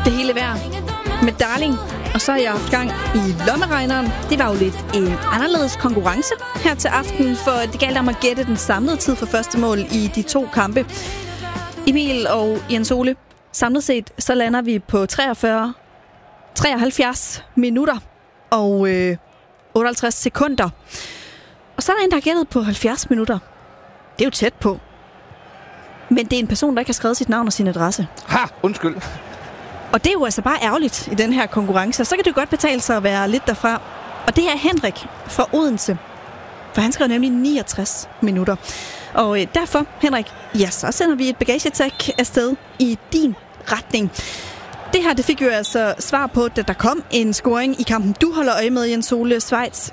det hele værd med Darling. Og så har jeg haft gang i lommeregneren. Det var jo lidt en anderledes konkurrence her til aften, for det galt om at gætte den samlede tid for første mål i de 2 kampe. Emil og Jens Ole, samlet set så lander vi på 73 minutter og 58 sekunder. Og så er der en, der har gættet på 70 minutter. Det er jo tæt på. Men det er en person, der ikke har skrevet sit navn og sin adresse. Undskyld. Og det er jo altså bare ærgerligt i den her konkurrence. Så kan det godt betale sig at være lidt derfra. Og det er Henrik fra Odense. For han skrev nemlig 69 minutter. Og derfor, Henrik, ja, så sender vi et bagagetag afsted i din retning. Det her, det fik jo altså svar på, da der kom en scoring i kampen. Du holder øje med, Jens Ole. Schweiz,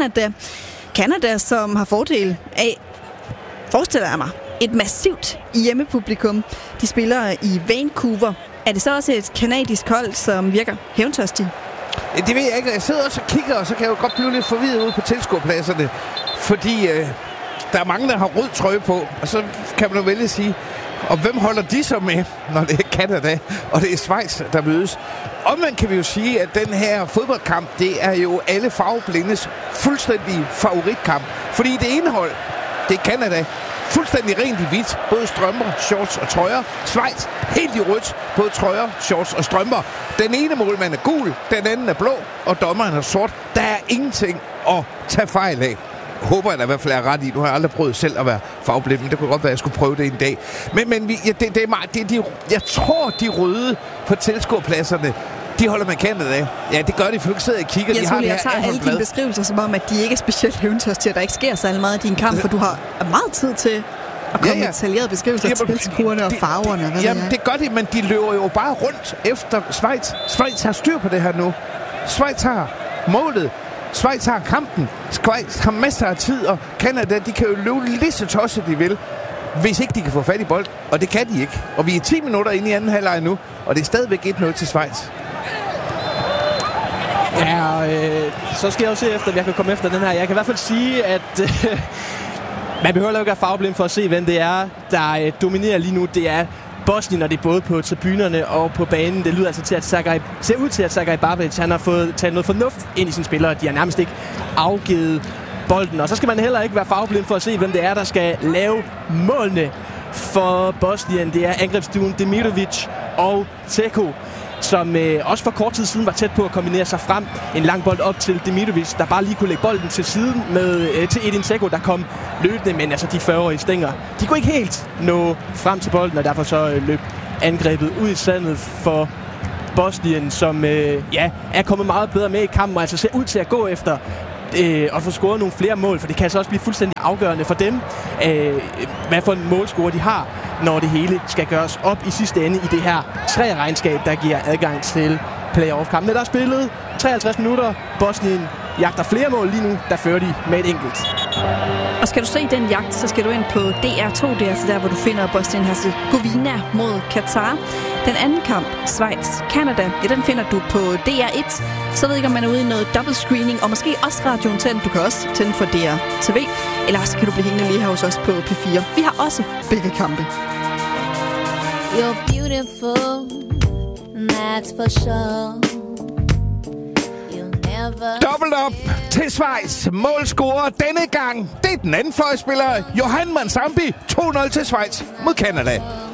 Canada, som har fordel af, forestiller jeg mig, et massivt hjemmepublikum. De spiller i Vancouver. Er det så også et kanadisk hold, som virker hævntørstige? Det ved jeg ikke. Jeg sidder også og kigger, og så kan jeg jo godt blive lidt forvirret ude på tilskuerpladserne. Fordi der er mange, der har rød trøje på, og så kan man jo vælge at sige, og hvem holder de så med, når det er Canada, og det er Schweiz, der mødes? Omvendt kan vi jo sige, at den her fodboldkamp, det er jo alle farveblindes fuldstændig favoritkamp. Fordi det ene hold, det er Canada, fuldstændig rent i hvidt, både strømper, shorts og trøjer. Schweiz, helt i rødt, både trøjer, shorts og strømper. Den ene målmand er gul, den anden er blå, og dommeren er sort. Der er ingenting at tage fejl af. Håber jeg da i hvert fald er ret i. Nu har jeg aldrig prøvet selv at være farveblind, men det kunne godt være, at jeg skulle prøve det en dag. Men jeg tror, de røde på tilskuerpladserne, de holder med Canada af. Ja, det gør de, for du sidder og kigger. Jeg tager alle dine beskrivelser som om, at de ikke er specielt hævntørstige, at der ikke sker særlig meget i din kamp, for du har meget tid til at komme med detaljerede beskrivelser af tilskuerne og farverne. Det gør de, men de løber jo bare rundt efter Schweiz. Schweiz har styr på det her nu. Schweiz har målet. Schweiz har kampen. Schweiz har masser af tid, og Canada, de kan jo løbe lige så tosset de vil, hvis ikke de kan få fat i bold. Og det kan de ikke. Og vi er 10 minutter inde i anden halvleg nu, og det er stadigvæk 1-0 til Schweiz. Ja, så skal jeg også se efter, at jeg kan komme efter den her. Jeg kan i hvert fald sige, at man behøver ikke være farveblind for at se, hvem det er, der dominerer lige nu. Det er Bosnien, og det er både på tribunerne og på banen. Det lyder altså til, at ser ud til, at Sergej Babic, han har fået taget noget fornuft ind i sine spillere. De har nærmest ikke afgivet bolden. Og så skal man heller ikke være farveblind for at se, hvem det er, der skal lave målene for Bosnien. Det er angrebsduoen Demirovic og Teko, som også for kort tid siden var tæt på at kombinere sig frem. En lang bold op til Demirovic, der bare lige kunne lægge bolden til siden til Edin Dzeko, der kom løbende, men altså de 40-årige stænger, de kunne ikke helt nå frem til bolden, og derfor så løb angrebet ud i sandet for Bosnien, som er kommet meget bedre med i kampen, og altså ser ud til at gå efter og få scoret nogle flere mål, for det kan altså også blive fuldstændig afgørende for dem, hvad for en målscore de har, når det hele skal gøres op i sidste ende i det her træregnskab, der giver adgang til playoff-kampen. Der er spillet 53 minutter. Bosnien jagter flere mål lige nu, der fører de med et enkelt. Og skal du se den jagt, så skal du ind på DR2, det er altså der, hvor du finder Bosnien-Hercegovina mod Katar. Den anden kamp, Schweiz-Canada, den finder du på DR1. Så ved jeg ikke, om man er ude i noget double screening, og måske også radioen tændt. Du kan også tænde for DR TV, eller også kan du blive hængende lige her hos os på P4. Vi har også begge kampe. You're beautiful, that's for sure. Dobbelt op til Schweiz. Målscorer denne gang, det er den anden fløjspiller, Johan Mansambi. 2-0 til Schweiz mod Canada.